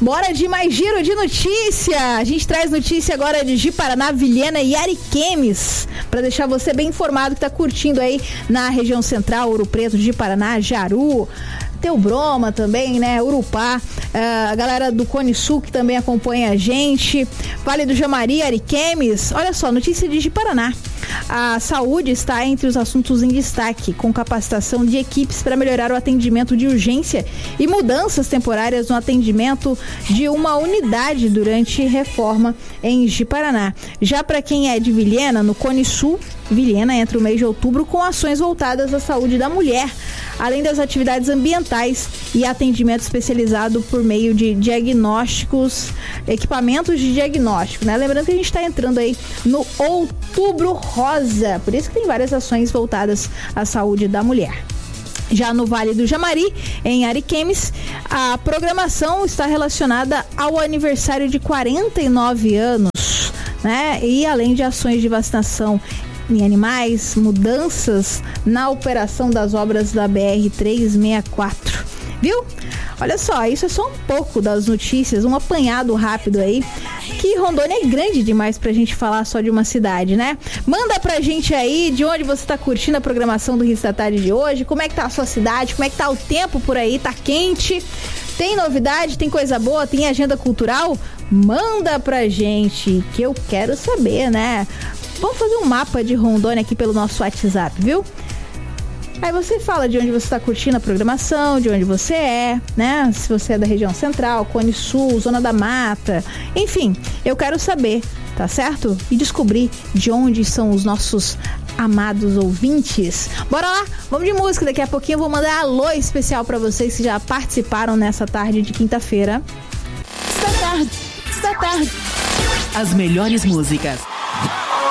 Bora de mais giro de notícia. A gente traz notícia agora de Ji-Paraná, Vilhena e Ariquemes, para deixar você bem informado que tá curtindo aí na região central, Ouro Preto, Ji-Paraná, Jaru, Teobroma também, né? Urupá, a galera do Cone Sul que também acompanha a gente, Vale do Jamari, Ariquemes. Olha só, notícia de Ji-Paraná. A saúde está entre os assuntos em destaque, com capacitação de equipes para melhorar o atendimento de urgência e mudanças temporárias no atendimento de uma unidade durante reforma em Ji-Paraná. Já para quem é de Vilhena, no Cone Sul, Vilhena entra o mês de outubro com ações voltadas à saúde da mulher, além das atividades ambientais e atendimento especializado por meio de diagnósticos, equipamentos de diagnóstico, né? Lembrando que a gente está entrando aí no Outubro Rosa, por isso que tem várias ações voltadas à saúde da mulher. Já no Vale do Jamari, em Ariquemes, a programação está relacionada ao aniversário de 49 anos, né? E além de ações de vacinação em animais, mudanças na operação das obras da BR-364, viu? Olha só, isso é só um pouco das notícias, um apanhado rápido aí, que Rondônia é grande demais pra gente falar só de uma cidade, né? Manda pra gente aí de onde você tá curtindo a programação do Hits da Tarde de hoje, como é que tá a sua cidade, como é que tá o tempo por aí, tá quente? Tem novidade, tem coisa boa, tem agenda cultural? Manda pra gente, que eu quero saber, né? Vamos fazer um mapa de Rondônia aqui pelo nosso WhatsApp, viu? Aí você fala de onde você está curtindo a programação, de onde você é, né? Se você é da região central, Cone Sul, Zona da Mata, enfim, eu quero saber, tá certo? E descobrir de onde são os nossos amados ouvintes. Bora lá, vamos de música, daqui a pouquinho eu vou mandar alô especial para vocês que já participaram nessa tarde de quinta-feira. Esta tarde. As melhores músicas.